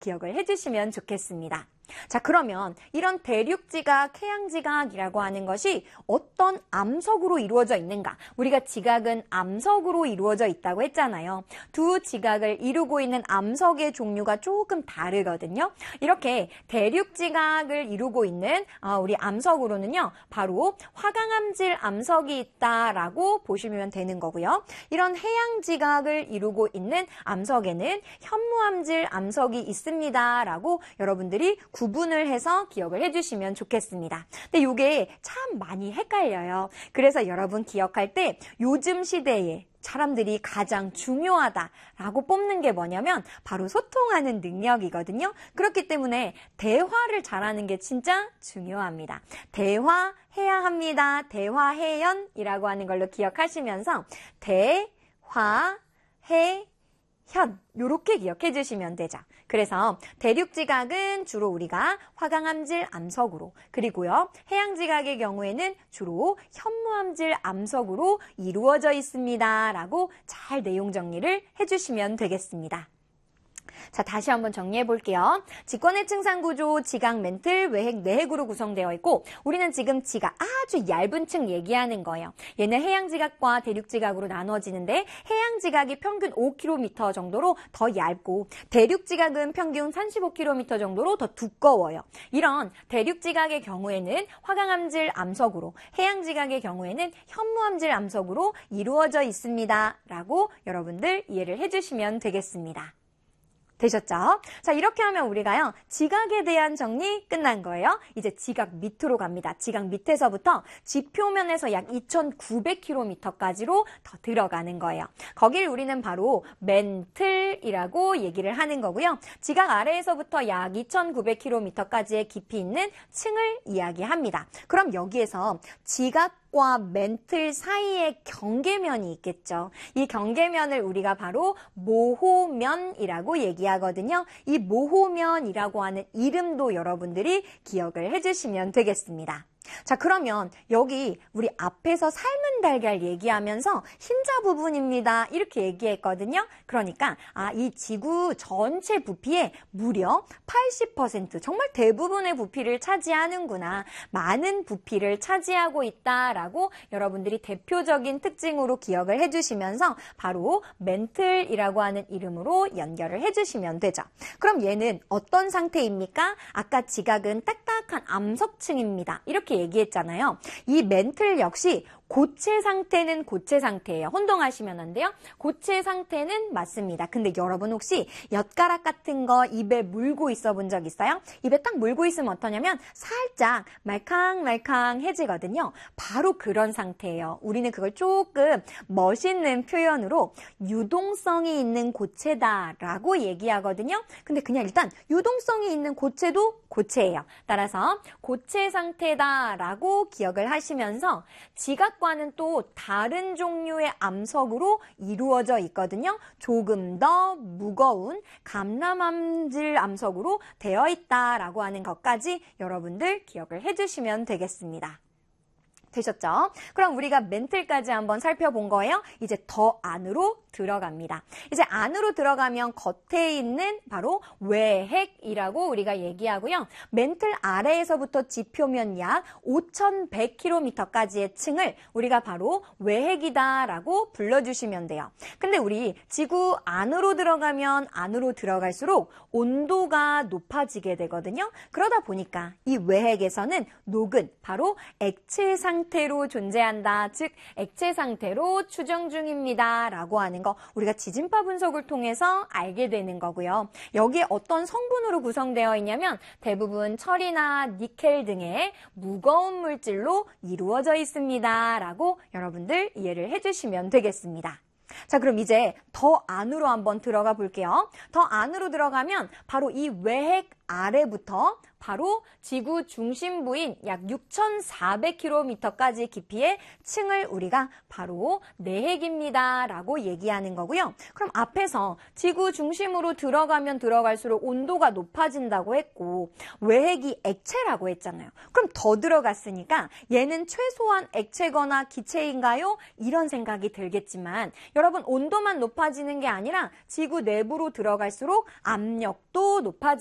기억을 해주시면 좋겠습니다. 자, 그러면 이런 대륙지각, 해양지각이라고 하는 것이 어떤 암석으로 이루어져 있는가? 우리가 지각은 암석으로 이루어져 있다고 했잖아요. 두 지각을 이루고 있는 암석의 종류가 조금 다르거든요. 이렇게 대륙지각을 이루고 있는 우리 암석으로는요, 바로 화강암질 암석이 있다라고 보시면 되는 거고요. 이런 해양지각을 이루고 있는 암석에는 현무암질 암석이 있습니다라고 여러분들이 구분을 해서 기억을 해주시면 좋겠습니다. 근데 이게 참 많이 헷갈려요. 그래서 여러분 기억할 때 요즘 시대에 사람들이 가장 중요하다라고 뽑는 게 뭐냐면 바로 소통하는 능력이거든요. 그렇기 때문에 대화를 잘하는 게 진짜 중요합니다. 대화해야 합니다. 대화해연이라고 하는 걸로 기억하시면서 대화해현 이렇게 기억해 주시면 되죠. 그래서 대륙지각은 주로 우리가 화강암질 암석으로, 그리고요 해양지각의 경우에는 주로 현무암질 암석으로 이루어져 있습니다 라고 잘 내용 정리를 해주시면 되겠습니다. 자, 다시 한번 정리해 볼게요. 지권의 층상구조, 지각, 멘틀, 외핵, 내핵으로 구성되어 있고 우리는 지금 지각 아주 얇은 층 얘기하는 거예요. 얘는 해양지각과 대륙지각으로 나눠지는데 해양지각이 평균 5km 정도로 더 얇고 대륙지각은 평균 35km 정도로 더 두꺼워요. 이런 대륙지각의 경우에는 화강암질 암석으로, 해양지각의 경우에는 현무암질 암석으로 이루어져 있습니다 라고 여러분들 이해를 해주시면 되겠습니다. 되셨죠? 자, 이렇게 하면 우리가요, 지각에 대한 정리 끝난 거예요. 이제 지각 밑으로 갑니다. 지각 밑에서부터 지표면에서 약 2,900km까지로 더 들어가는 거예요. 거길 우리는 바로 멘틀이라고 얘기를 하는 거고요. 지각 아래에서부터 약 2,900km까지의 깊이 있는 층을 이야기합니다. 그럼 여기에서 지각과 멘틀 사이에 경계면이 있겠죠. 이 경계면을 우리가 바로 모호면이라고 얘기하거든요. 이 모호면이라고 하는 이름도 여러분들이 기억을 해주시면 되겠습니다. 자, 그러면 여기 우리 앞에서 삶은 달걀 얘기하면서 흰자 부분입니다 이렇게 얘기했거든요. 그러니까 이 지구 전체 부피의 무려 80%, 정말 대부분의 부피를 차지하는구나, 많은 부피를 차지하고 있다라고 여러분들이 대표적인 특징으로 기억을 해주시면서 바로 멘틀이라고 하는 이름으로 연결을 해주시면 되죠. 그럼 얘는 어떤 상태입니까? 아까 지각은 딱딱한 암석층입니다 이렇게 얘기했잖아요. 이 멘틀 역시 고체 상태는 고체 상태예요. 혼동하시면 안 돼요. 고체 상태는 맞습니다. 근데 여러분 혹시 엿가락 같은 거 입에 물고 있어 본 적 있어요? 입에 딱 물고 있으면 어떠냐면 살짝 말캉말캉해지거든요. 바로 그런 상태예요. 우리는 그걸 조금 멋있는 표현으로 유동성이 있는 고체다라고 얘기하거든요. 근데 그냥 일단 유동성이 있는 고체도 고체예요. 따라서 고체 상태다라고 기억을 하시면서 지각과는 또 다른 종류의 암석으로 이루어져 있거든요. 조금 더 무거운 감람암질 암석으로 되어 있다라고 하는 것까지 여러분들 기억을 해주시면 되겠습니다. 되셨죠? 그럼 우리가 멘틀까지 한번 살펴본 거예요. 이제 더 안으로 들어갑니다. 이제 안으로 들어가면 겉에 있는 바로 외핵이라고 우리가 얘기하고요. 멘틀 아래에서부터 지표면 약 5,100km까지의 층을 우리가 바로 외핵이다라고 불러주시면 돼요. 근데 우리 지구 안으로 들어가면 안으로 들어갈수록 온도가 높아지게 되거든요. 그러다 보니까 이 외핵에서는 녹은 바로 액체 상태로 존재한다. 즉 액체 상태로 추정 중입니다 라고 하는 거 우리가 지진파 분석을 통해서 알게 되는 거고요. 여기에 어떤 성분으로 구성되어 있냐면 대부분 철이나 니켈 등의 무거운 물질로 이루어져 있습니다 라고 여러분들 이해를 해주시면 되겠습니다. 자, 그럼 이제 더 안으로 한번 들어가 볼게요. 더 안으로 들어가면 바로 이 외핵 아래부터 바로 지구 중심부인 약 6,400km까지 깊이의 층을 우리가 바로 내핵입니다 라고 얘기하는 거고요. 그럼 앞에서 지구 중심으로 들어가면 들어갈수록 온도가 높아진다고 했고 외핵이 액체라고 했잖아요. 그럼 더 들어갔으니까 얘는 최소한 액체거나 기체인가요? 이런 생각이 들겠지만 여러분 온도만 높아지는 게 아니라 지구 내부로 들어갈수록 압력도 높아지는